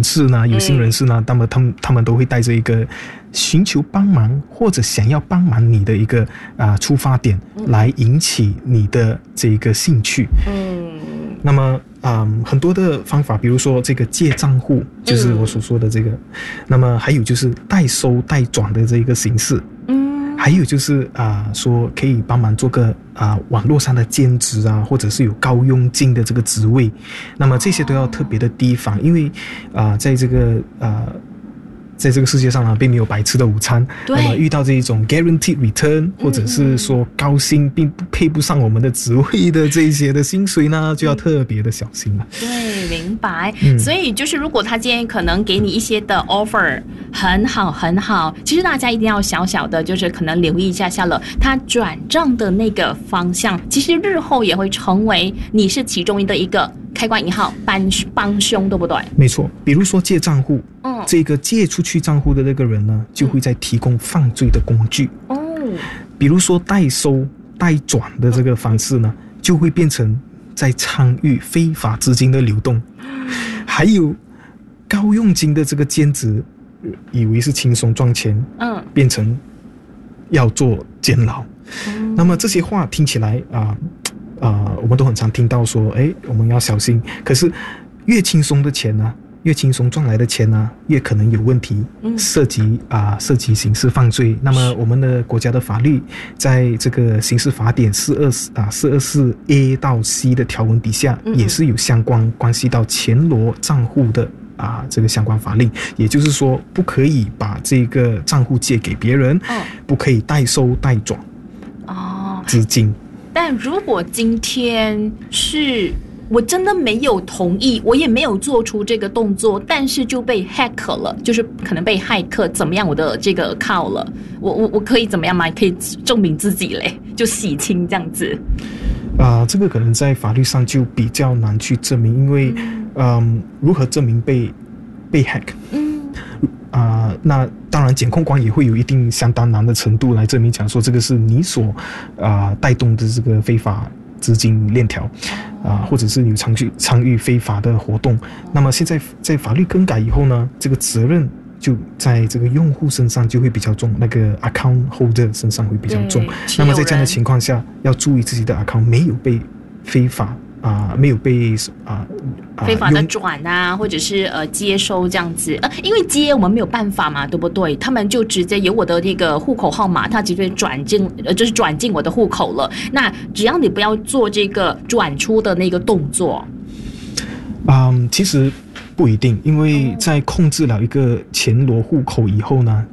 士呢，有心人士呢，那么他们都会带着一个寻求帮忙或者想要帮忙你的一个出发点，来引起你的这个兴趣。那么很多的方法，比如说这个借账户，就是我所说的这个，那么还有就是代收代转的这个形式。还有就是说可以帮忙做个网络上的兼职或者是有高佣金的这个职位，那么这些都要特别的提防，因为在这个世界上并没有白吃的午餐。那么遇到这一种 guaranteed return， 或者是说高薪并不配不上我们的职位的这一些的薪水呢，就要特别的小心了。 对，明白。所以就是如果他今天可能给你一些的 offer 很好很好，其实大家一定要小小的就是可能留意一下了他转账的那个方向，其实日后也会成为你是其中的一个开关引号帮凶，对不对？ 没错。比如说借账户，这个借出去账户的那个人呢，就会在提供犯罪的工具。比如说代收代转的这个方式呢，就会变成在参与非法资金的流动。还有高佣金的这个兼职，以为是轻松赚钱，变成要做监牢。那么这些话听起来我们都很常听到说，我们要小心。可是越轻松的钱呢，越轻松赚来的钱呢，越可能有问题，涉及刑事犯罪。那么我们的国家的法律在这个刑事法典424A 到 C 的条文底下，也是有关系到钱罗账户的这个相关法令。也就是说，不可以把这个账户借给别人，不可以代收代转资金。 但如果今天是我真的没有同意，我也没有做出这个动作，但是就被 hack 了，就是可能被骇客怎么样我的这个 account 了，我可以怎么样吗？可以证明自己嘞，就洗清这样子。 这个可能在法律上就比较难去证明，因为如何证明被 hack？那当然检控官也会有一定相当难的程度来证明，讲说这个是你所带动的这个非法资金链条，或者是你参与非法的活动。那么现在在法律更改以后呢，这个责任就在这个用户身上就会比较重，那个 account holder 身上会比较重。那么在这样的情况下，要注意自己的 account 没有被非法没有被非法的转或者是接收这样子，因为接我们没有办法嘛，对不对？他们就直接有我的那个户口号码，他直接转进我的户口了。那只要你不要做这个转出的那个动作。 其实不一定，因为在控制了一个钱罗户口以后呢，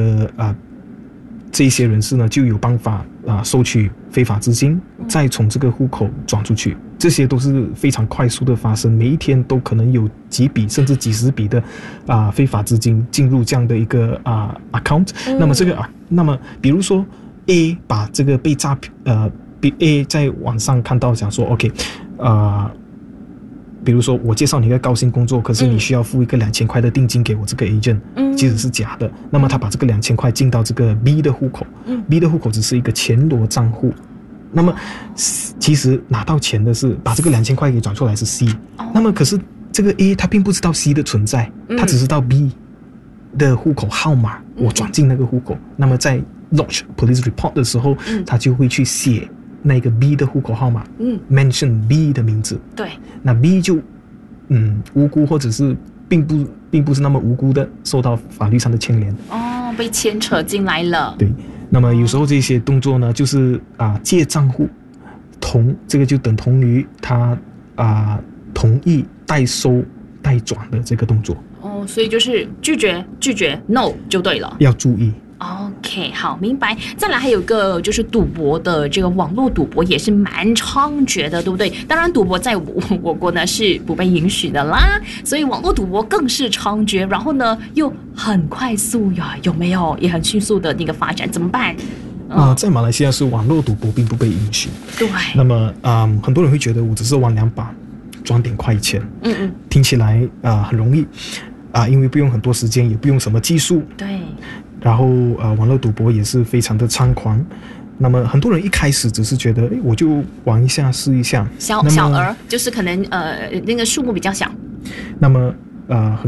这些人士呢就有办法收取非法资金，再从这个户口转出去。这些都是非常快速的发生，每一天都可能有几笔甚至几十笔的非法资金进入这样的一个account。那么比如说 A 把这个被诈骗A 在网上看到讲说 OK 比如说我介绍你一个高薪工作，可是你需要付一个2000块的定金给我这个 agent，即使是假的。那么他把这个2000块进到这个 B 的户口，B 的户口只是一个钱罗账户。那么其实拿到钱的是把这个2000块给转出来是 C，那么可是这个 A 他并不知道 C 的存在，他只知道 B 的户口号码，我转进那个户口。那么在 lodge police report 的时候，他就会去写那个 B 的户口号码，mention B 的名字。 对， 那 B 就无辜，或者是并不是那么无辜的受到法律上的牵连。 被牵扯进来了。 对。那么有时候这些动作呢，就是借账户这个就等同于他同意代收代转的这个动作。 所以就是拒绝 no 就对了， 要注意。 OK， 好，明白。再来还有个就是赌博的这个网络赌博也是蛮猖獗的，对不对？当然赌博在我国呢是不被允许的啦，所以网络赌博更是猖獗，然后呢又很快速呀，有没有？也很迅速的那个发展，怎么办？ 在马来西亚是网络赌博并不被允许。 对。 那么很多人会觉得我只是玩2把赚点快钱，听起来很容易因为不用很多时间，也不用什么技术。 对。然后网络赌博也是非常的猖狂。那么很多人一开始只是觉得我就玩一下试一下， 小额就是可能那个数目比较小。 那么很快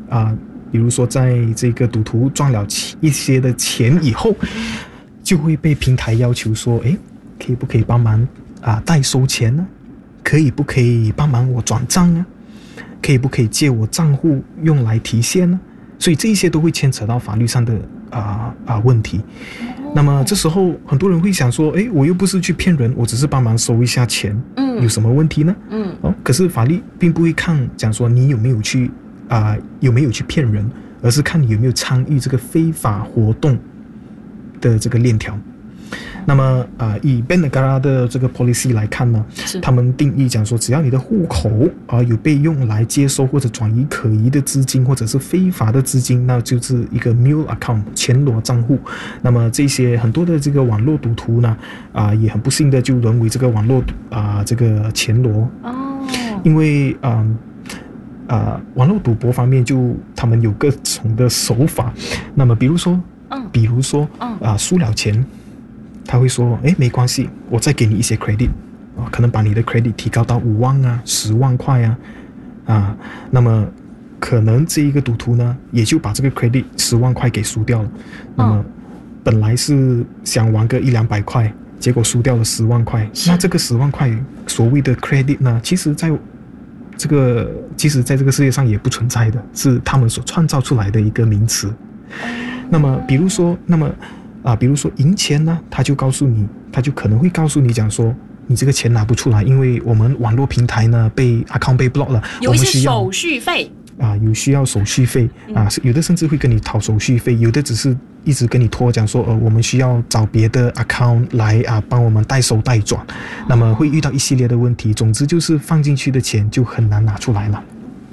比如说在这个赌徒赚了一些的钱以后，就会被平台要求说，可以不可以帮忙代收钱呢？可以不可以帮忙我转账啊？可以不可以借我账户用来提现呢？所以这一些都会牵扯到法律上的问题。那么这时候很多人会想说，我又不是去骗人，我只是帮忙收一下钱，有什么问题呢？可是法律并不会讲说你有没有去骗人，而是看你有没有参与这个非法活动的这个链条。那么以 Bank Negara 的这个 policy 来看呢，他们定义讲说，只要你的户口有被用来接收或者转移可疑的资金或者是非法的资金，那就是一个 mule account 钱罗账户。那么这些很多的这个网络赌徒呢，也很不幸的就沦为这个网络这个钱罗。因为网络赌博方面就他们有各种的手法。那么比如说输了钱，他会说，没关系，我再给你一些 credit，可能把你的 credit 提高到5万啊、10万块啊，那么可能这一个赌徒呢，也就把这个 credit 10万块给输掉了。那么本来是想玩个100-200块，结果输掉了10万块。那这个10万块所谓的 credit 呢，其实在这个世界上也不存在的，是他们所创造出来的一个名词。那么比如说赢钱呢，他就可能会告诉你讲说，你这个钱拿不出来，因为我们网络平台呢被 account 被 block 了， 有一些手续费有需要手续费有的甚至会跟你讨手续费，有的只是一直跟你拖讲说我们需要找别的 account 来帮我们代收代转，那么会遇到一系列的问题。总之就是放进去的钱就很难拿出来了。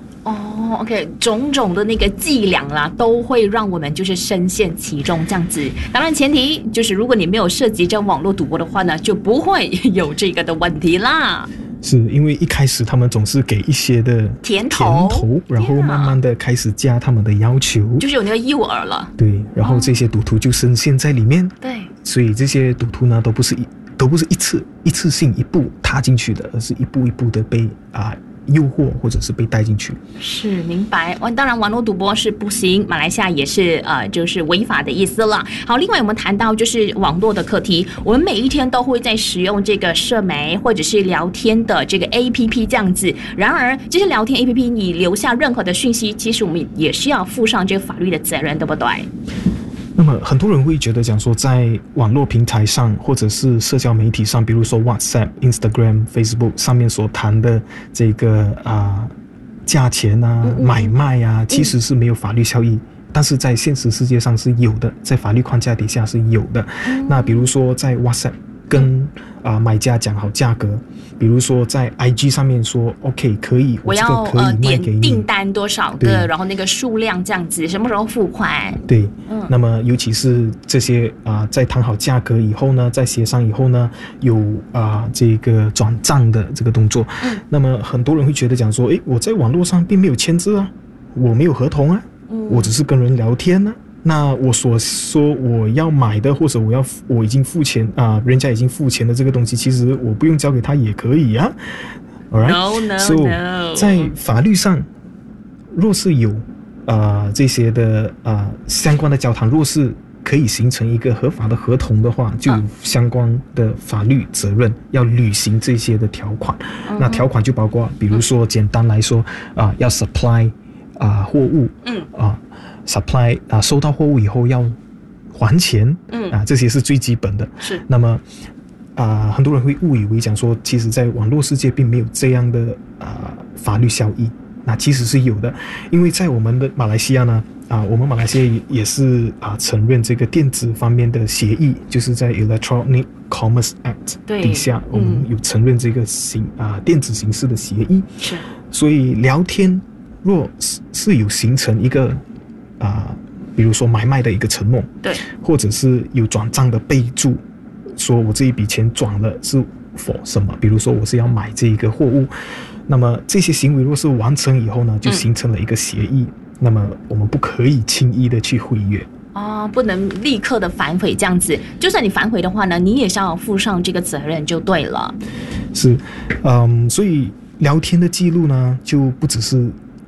OK， 种种的那个伎俩啦，都会让我们就是深陷其中这样子。当然前提就是如果你没有涉及这网络赌博的话呢，就不会有这个的问题啦。 是因为一开始他们总是给一些的甜头，然后慢慢的开始加他们的要求， 就是有那个诱饵了。 对，然后这些赌徒就深陷在里面。 对， 所以这些赌徒呢，都不是一次性一步踏进去的，而是一步一步的被诱惑或者是被带进去。 是，明白。当然网络赌博是不行，马来西亚也是就是违法的意思了。好，另外我们谈到就是网络的课题，我们每一天都会在使用这个社媒或者是聊天的这个 APP 这样子。然而这些聊天 APP 你留下任何的讯息，其实我们也是要负上这个法律的责任，对不对？ 那么很多人会觉得讲说，在网络平台上或者是社交媒体上，比如说 WhatsApp、Instagram、Facebook 上面所谈的这个价钱买卖其实是没有法律效益，但是在现实世界上是有的，在法律框架底下是有的。那比如说在 WhatsApp 跟买家讲好价格，比如说在 IG 上面说 OK 可以， 我要可以卖给你， 点订单多少个，然后那个数量这样子，什么时候付款？ 对，那么尤其是这些在谈好价格以后呢，在协商以后呢，有这个转账的这个动作。那么很多人会觉得讲说，我在网络上并没有签字我没有合同我只是跟人聊天那我所说我要买的，或者我已经付钱人家已经付钱的这个东西，其实我不用交给他也可以 Alright? No. 在法律上，若是有这些的相关的交谈，若是可以形成一个合法的合同的话，就有相关的法律责任要履行这些的条款。那条款就包括，比如说简单来说要 supply 货物supply 收到货物以后要还钱这些是最基本的。 是。 那么很多人会误以为讲说，其实在网络世界并没有这样的法律效益，那其实是有的。因为在我们的马来西亚呢我们马来西亚也是承认这个电子方面的协议，就是在 Electronic Commerce Act 底下我们有承认这个电子形式的协议。 是。 所以聊天若是有形成一个比如说买卖的一个承诺， 对， 或者是有转账的备注，说我这一笔钱转了是 for 什么，比如说我是要买这一个货物，那么这些行为若是完成以后呢，就形成了一个协议，那么我们不可以轻易的去毁约不能立刻的反悔这样子，就算你反悔的话呢，你也是要负上这个责任就对了。 是所以聊天的记录呢，就不只是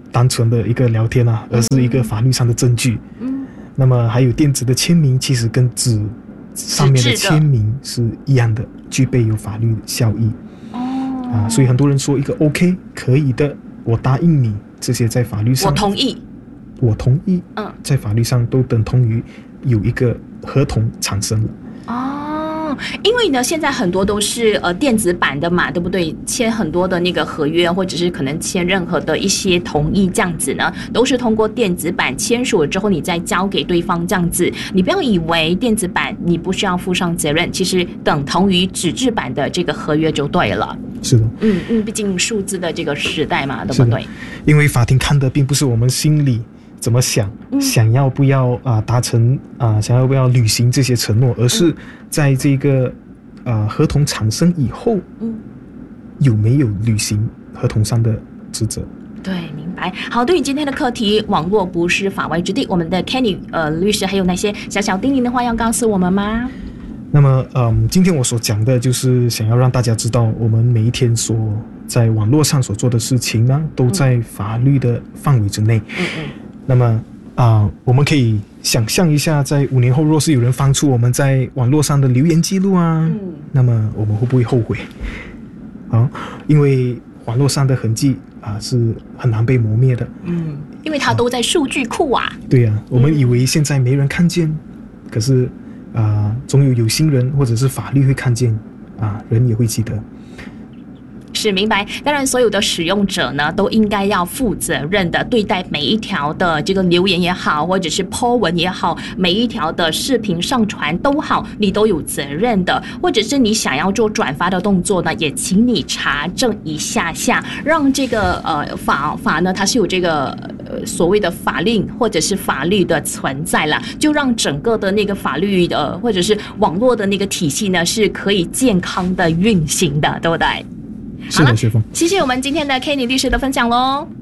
单纯的一个聊天啊，而是一个法律上的证据。那么还有电子的签名，其实跟纸上面的签名是一样的，具备有法律效益。所以很多人说一个 OK 可以的，我答应你，这些在法律上我同意，在法律上都等同于有一个合同产生了。 因为呢，现在很多都是电子版的嘛，对不对？签很多的那个合约，或者是可能签任何的一些同意这样子呢，都是通过电子版签署了之后，你再交给对方这样子。你不要以为电子版你不需要负上责任，其实等同于纸质版的这个合约就对了。 是的， 毕竟数字的这个时代嘛，对不对？ 因为法庭看的并不是我们心里怎么想，想要不要达成想要不要履行这些承诺，而是在这个合同产生以后，有没有履行合同上的职责？ 对，明白。好，对于今天的课题，网络不是法外之地，我们的 Kenny 律师还有那些小叮咛的话要告诉我们吗？ 那么今天我所讲的就是想要让大家知道，我们每一天所在网络上所做的事情呢，都在法律的范围之内。那么我们可以想象一下，在5年后，若是有人翻出我们在网络上的留言记录那么我们会不会后悔？因为网络上的痕迹是很难被磨灭的。 因为它都在数据库啊。 对啊，我们以为现在没人看见，可是总有心人或者是法律会看见，人也会记得。 是，明白。当然所有的使用者呢，都应该要负责任的对待每一条的这个留言也好，或者是 po 文也好，每一条的视频上传都好，你都有责任的。或者是你想要做转发的动作呢，也请你查证一下，让这个法呢，它是有这个所谓的法令或者是法律的存在了，就让整个的那个法律的或者是网络的那个体系呢，是可以健康的运行的，对不对？ 是的，学峰， 谢谢我们今天的 Kenny 律师的分享咯。